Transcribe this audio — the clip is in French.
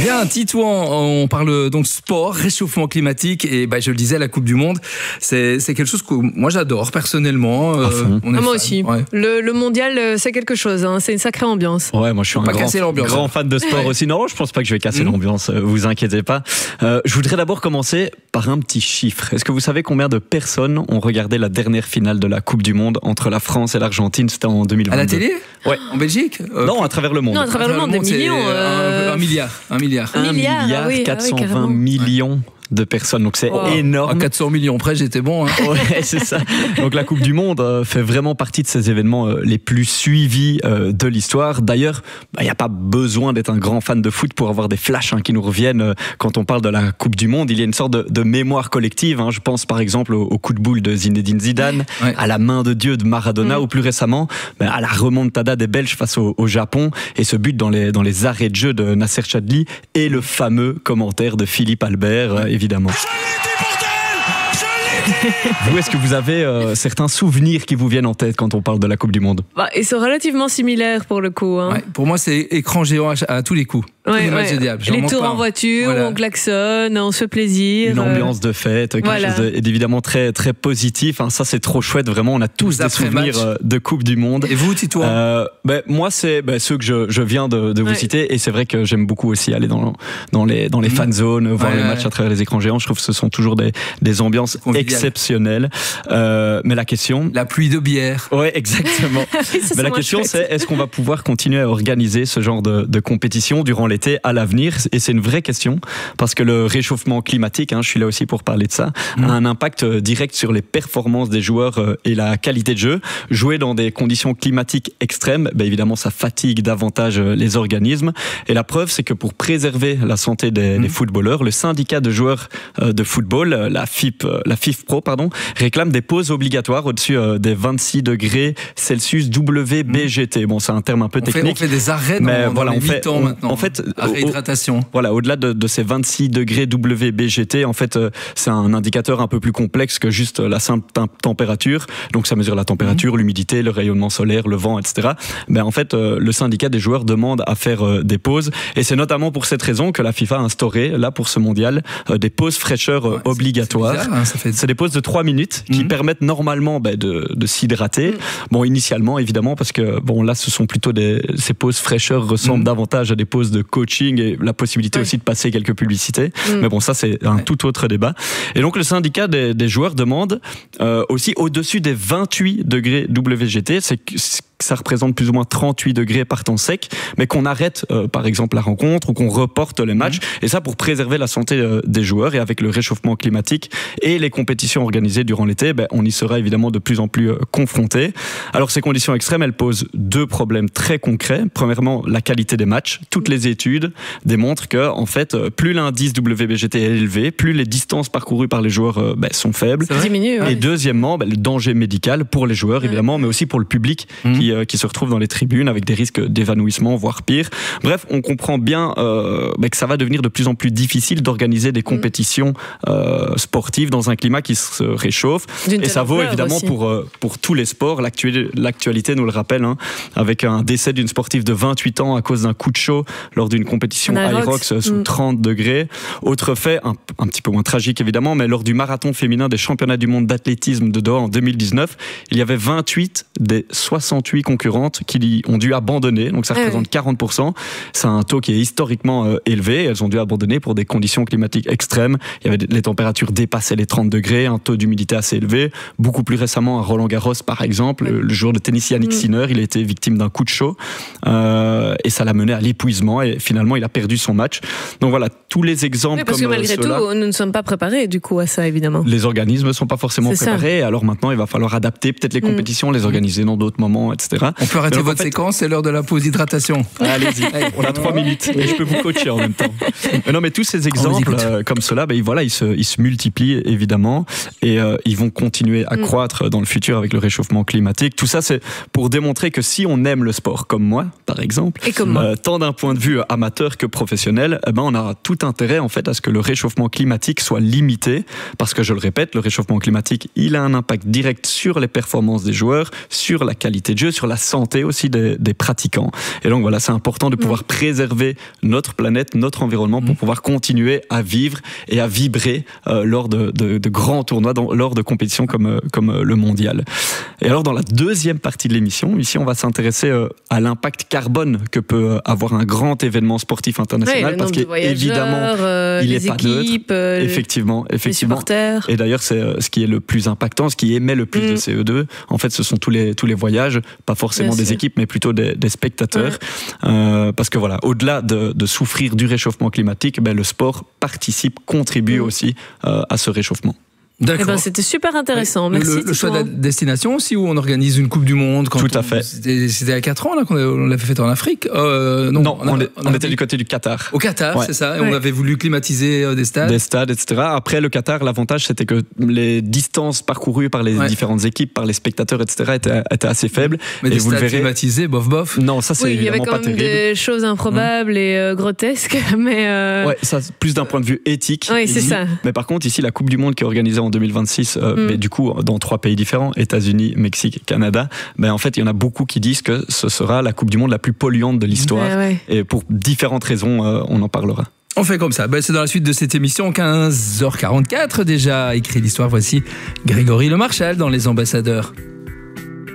Bien, Titouan, on parle donc sport, réchauffement climatique et je le disais, la Coupe du Monde, c'est quelque chose que moi j'adore personnellement. Moi aussi. Ouais. Le mondial, c'est quelque chose, hein. C'est une sacrée ambiance. Ouais, moi je suis un grand fan de sport aussi. Non, je pense pas que je vais casser l'ambiance, vous inquiétez pas. Je voudrais d'abord commencer par un petit chiffre. Est-ce que vous savez combien de personnes ont regardé la dernière finale de la Coupe du Monde entre la France et l'Argentine? C'était en 2022. À la télé? Ouais. En Belgique? Non, à travers le monde. Non, à travers le monde, des millions. Un milliard. 1 milliard 420 millions de personnes, donc c'est énorme. À 400 millions près, j'étais bon. Hein. Ouais, c'est ça. Donc la Coupe du Monde fait vraiment partie de ces événements les plus suivis de l'histoire. D'ailleurs, il n'y a pas besoin d'être un grand fan de foot pour avoir des flashs qui nous reviennent quand on parle de la Coupe du Monde. Il y a une sorte de mémoire collective. Je pense par exemple au coup de boule de Zinedine Zidane, à la main de Dieu de Maradona, ou plus récemment à la remontada des Belges face au Japon, et ce but dans les arrêts de jeu de Nasser Chadli, et le fameux commentaire de Philippe Albert, évidemment. Vous, est-ce que vous avez certains souvenirs qui vous viennent en tête quand on parle de la Coupe du Monde? Ils sont relativement similaires pour le coup. Ouais, pour moi, c'est écran géant à tous les coups. Les tours en voiture, on klaxonne, on se fait plaisir. Une ambiance de fête, quelque chose d'évidemment très, très positif. Ça, c'est trop chouette. Vraiment, on a tous des souvenirs de Coupe du Monde. Et vous, Titouan? Moi, c'est ceux que je viens de vous citer. Et c'est vrai que j'aime beaucoup aussi aller dans les fan zones, voir les matchs à travers les écrans géants. Je trouve que ce sont toujours des ambiances exceptionnelles. Mais la question... La pluie de bière. Oui, exactement. Mais la question, c'est est-ce qu'on va pouvoir continuer à organiser ce genre de compétition durant l'été à l'avenir? Et c'est une vraie question, parce que le réchauffement climatique, je suis là aussi pour parler de ça, a un impact direct sur les performances des joueurs et la qualité de jeu. Jouer dans des conditions climatiques extrêmes, évidemment, ça fatigue davantage les organismes. Et la preuve, c'est que pour préserver la santé des footballeurs, le syndicat de joueurs de football, la FIFPro, réclame des pauses obligatoires au-dessus des 26 degrés Celsius WBGT. Bon, c'est un terme un peu technique. On fait des arrêts dans les mi-temps maintenant. En fait, réhydratation. Au-delà de ces 26 degrés WBGT, en fait, c'est un indicateur un peu plus complexe que juste la simple température. Donc, ça mesure la température, l'humidité, le rayonnement solaire, le vent, etc. En fait, le syndicat des joueurs demande à faire des pauses. Et c'est notamment pour cette raison que la FIFA a instauré, là, pour ce mondial, des pauses fraîcheur obligatoires. C'est bizarre, C'est des pauses de 3 minutes qui permettent normalement de s'hydrater. Bon, initialement, évidemment, parce que là, ce sont plutôt ces pauses fraîcheur ressemblent davantage à des pauses de coaching et la possibilité aussi de passer quelques publicités. Mais bon, ça, c'est un tout autre débat. Et donc, le syndicat des joueurs demande aussi au-dessus des 28 degrés WGT, ça représente plus ou moins 38 degrés par temps sec, mais qu'on arrête par exemple la rencontre ou qu'on reporte les matchs, et ça pour préserver la santé des joueurs. Et avec le réchauffement climatique et les compétitions organisées durant l'été, on y sera évidemment de plus en plus confrontés. Alors ces conditions extrêmes, elles posent deux problèmes très concrets. Premièrement, la qualité des matchs. Toutes les études démontrent que en fait, plus l'indice WBGT est élevé, plus les distances parcourues par les joueurs sont faibles. Ça diminue. Et deuxièmement, le danger médical pour les joueurs évidemment, mais aussi pour le public qui se retrouvent dans les tribunes avec des risques d'évanouissement, voire pire. Bref, on comprend bien que ça va devenir de plus en plus difficile d'organiser des compétitions sportives dans un climat qui se réchauffe. Et ça vaut évidemment pour tous les sports. L'actualité nous le rappelle, avec un décès d'une sportive de 28 ans à cause d'un coup de chaud lors d'une compétition Hyrox sous 30 degrés. Autre fait, un petit peu moins tragique évidemment, mais lors du marathon féminin des championnats du monde d'athlétisme de Doha en 2019, il y avait 28 des 68 concurrentes qui ont dû abandonner, donc ça représente 40%. C'est un taux qui est historiquement élevé. Elles ont dû abandonner pour des conditions climatiques extrêmes. Les températures dépassaient les 30 degrés, un taux d'humidité assez élevé. Beaucoup plus récemment, à Roland-Garros par exemple, le joueur de tennis Yannick Sinner, il a été victime d'un coup de chaud et ça l'a mené à l'épuisement et finalement il a perdu son match. Donc voilà, tous les exemples parce comme que malgré tout, nous ne sommes pas préparés du coup à ça évidemment. Les organismes ne sont pas forcément préparés, alors maintenant il va falloir adapter peut-être les compétitions, les organiser dans d'autres moments, etc. On peut arrêter votre séquence, c'est l'heure de la pause hydratation. Allez-y, on a 3 minutes et je peux vous coacher en même temps. Non, mais tous ces exemples comme cela, ils se multiplient évidemment. et ils vont continuer à croître dans le futur avec le réchauffement climatique. Tout ça, c'est pour démontrer que si on aime le sport, comme moi, par exemple, tant d'un point de vue amateur que professionnel, on a tout intérêt en fait à ce que le réchauffement climatique soit limité, parce que je le répète, le réchauffement climatique, il a un impact direct sur les performances des joueurs, sur la qualité de jeu, sur la santé aussi des pratiquants. Et donc voilà, c'est important de pouvoir préserver notre planète, notre environnement, pour pouvoir continuer à vivre et à vibrer lors de grands tournois, lors de compétitions comme le mondial. Et alors dans la deuxième partie de l'émission, ici on va s'intéresser à l'impact carbone que peut avoir un grand événement sportif international, parce qu'évidemment il n'est pas neutre. Effectivement. Les supporters. Et d'ailleurs c'est ce qui est le plus impactant, ce qui émet le plus de CO2. En fait, ce sont tous les voyages, pas forcément des équipes, mais plutôt des spectateurs. Parce que voilà, au-delà de souffrir du réchauffement climatique, le sport contribue aussi à ce réchauffement. D'accord. C'était super intéressant. Merci. Le choix de la destination aussi, où on organise une Coupe du Monde. Tout à fait. C'était à 4 ans là, qu'on l'avait fait en Afrique. Non, on était du côté du Qatar. Au Qatar, c'est ça. Et on avait voulu climatiser des stades. Des stades, etc. Après, le Qatar, l'avantage, c'était que les distances parcourues par les différentes équipes, par les spectateurs, etc., étaient assez faibles. Mais des stades climatisés, bof. Non, ça, c'est évidemment pas terrible. Il y avait quand même des choses improbables et grotesques, mais... Ouais, ça, plus d'un point de vue éthique. Oui, c'est ça. Mais par contre, ici, la Coupe du Monde qui est organisée en 2026, mais du coup dans 3 pays différents, États-Unis, Mexique, Canada, en fait il y en a beaucoup qui disent que ce sera la Coupe du Monde la plus polluante de l'histoire, et pour différentes raisons, on en parlera. On fait comme ça, c'est dans la suite de cette émission, 15h44 déjà, écrit l'histoire, voici Grégory Le Marchal dans Les Ambassadeurs.